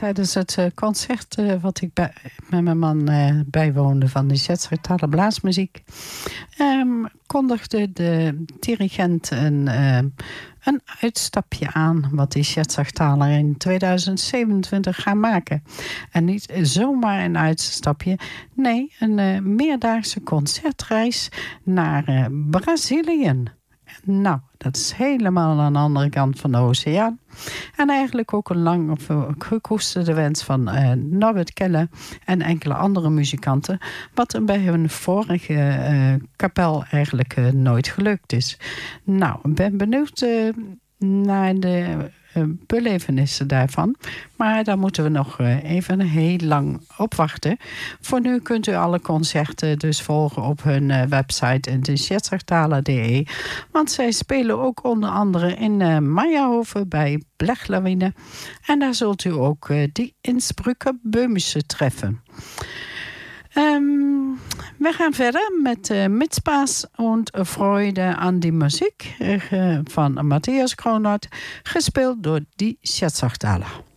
tijdens het concert wat ik met mijn man bijwoonde van de Sietschertaler Blaasmuziek, kondigde de dirigent een uitstapje aan wat die Sietschertaler in 2027 gaan maken. En niet zomaar een uitstapje, nee, een meerdaagse concertreis naar Brazilië. Nou, dat is helemaal aan de andere kant van de oceaan. En eigenlijk ook een lang gekoesterde wens van Norbert Keller en enkele andere muzikanten, wat er bij hun vorige kapel eigenlijk nooit gelukt is. Nou, ik ben benieuwd naar de belevenissen daarvan. Maar daar moeten we nog even heel lang op wachten. Voor nu kunt u alle concerten dus volgen op hun website in de Sietschertaler.de. Want zij spelen ook onder andere in Meijerhoven bij Blechlawine. En daar zult u ook die Innsbrucker Böhmische treffen. We gaan verder met Mitspaß und Freude an die Musik van Matthias Kronert, gespeeld door die Sietschertaler.